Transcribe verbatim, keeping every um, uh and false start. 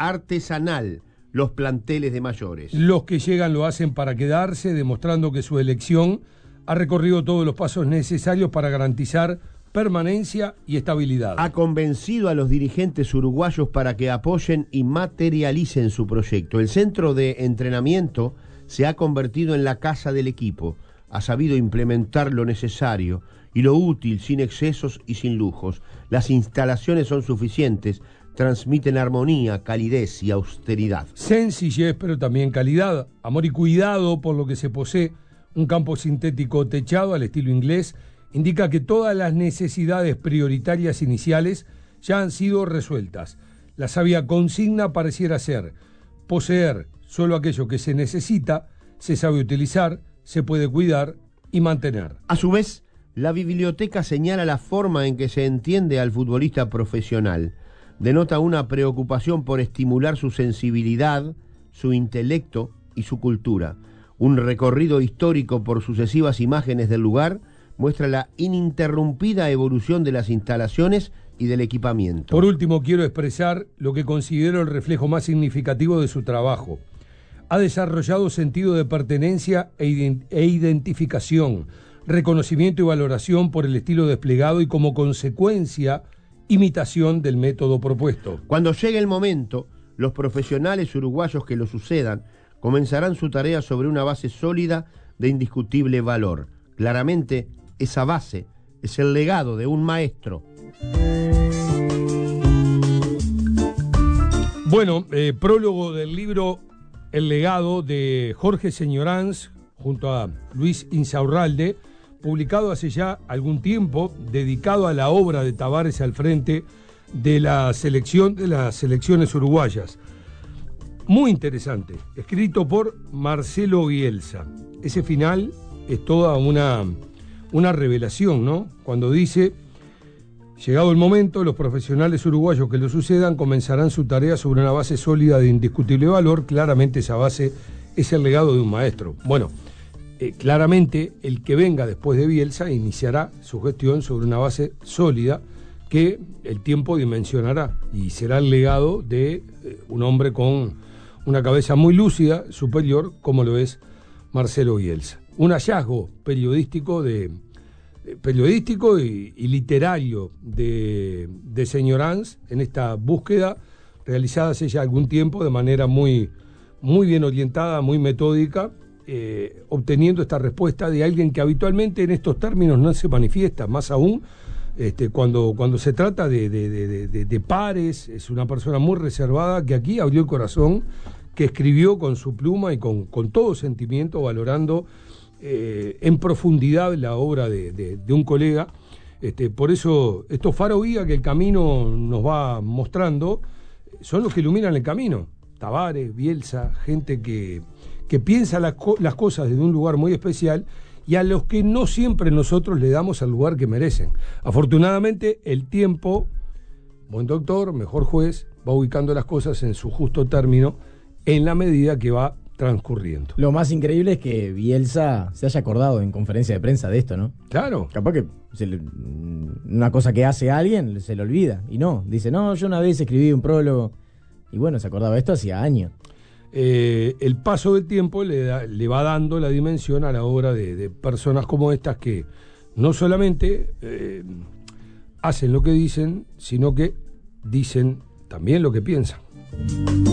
artesanal los planteles de mayores. Los que llegan lo hacen para quedarse, demostrando que su elección ha recorrido todos los pasos necesarios para garantizar permanencia y estabilidad. Ha convencido a los dirigentes uruguayos para que apoyen y materialicen su proyecto. El centro de entrenamiento se ha convertido en la casa del equipo. Ha sabido implementar lo necesario y lo útil, sin excesos y sin lujos. Las instalaciones son suficientes, transmiten armonía, calidez y austeridad. Sencillez, pero también calidad, amor y cuidado por lo que se posee. Un campo sintético techado al estilo inglés indica que todas las necesidades prioritarias iniciales ya han sido resueltas. La sabia consigna pareciera ser: poseer solo aquello que se necesita, se sabe utilizar, se puede cuidar y mantener. A su vez, la biblioteca señala la forma en que se entiende al futbolista profesional. Denota una preocupación por estimular su sensibilidad, su intelecto y su cultura. Un recorrido histórico por sucesivas imágenes del lugar muestra la ininterrumpida evolución de las instalaciones y del equipamiento. Por último, quiero expresar lo que considero el reflejo más significativo de su trabajo. Ha desarrollado sentido de pertenencia e, ident- e identificación, reconocimiento y valoración por el estilo desplegado y, como consecuencia, imitación del método propuesto. Cuando llegue el momento, los profesionales uruguayos que lo sucedan comenzarán su tarea sobre una base sólida de indiscutible valor. Claramente, esa base es el legado de un maestro. Bueno, eh, prólogo del libro El legado de Jorge Señoranz junto a Luis Insaurralde, publicado hace ya algún tiempo, dedicado a la obra de Tavares al frente de la selección de las selecciones uruguayas. Muy interesante, escrito por Marcelo Bielsa. Ese final es toda una, una revelación, ¿no? Cuando dice: llegado el momento, los profesionales uruguayos que lo sucedan comenzarán su tarea sobre una base sólida de indiscutible valor. Claramente esa base es el legado de un maestro. Bueno, eh, claramente el que venga después de Bielsa iniciará su gestión sobre una base sólida que el tiempo dimensionará y será el legado de eh, un hombre con una cabeza muy lúcida, superior, como lo es Marcelo Bielsa. Un hallazgo periodístico de periodístico y, y literario de, de Señoranz en esta búsqueda realizada hace ya algún tiempo de manera muy, muy bien orientada, muy metódica, eh, obteniendo esta respuesta de alguien que habitualmente en estos términos no se manifiesta, más aún este, cuando, cuando se trata de, de, de, de, de pares. Es una persona muy reservada que aquí abrió el corazón, que escribió con su pluma y con, con todo sentimiento, valorando Eh, en profundidad la obra de, de, de un colega. Este, por eso estos faro guía que el camino nos va mostrando son los que iluminan el camino. Tavares, Bielsa, gente que, que piensa las, co- las cosas desde un lugar muy especial y a los que no siempre nosotros le damos el lugar que merecen. Afortunadamente el tiempo, buen doctor, mejor juez, va ubicando las cosas en su justo término en la medida que va transcurriendo. Lo más increíble es que Bielsa se haya acordado en conferencia de prensa de esto, ¿no? Claro. Capaz que se le, una cosa que hace alguien se le olvida. Y no, dice, no, yo una vez escribí un prólogo. Y bueno, se acordaba de esto hacía años. Eh, el paso del tiempo le, da, le va dando la dimensión a la obra de, de personas como estas que no solamente eh, hacen lo que dicen, sino que dicen también lo que piensan.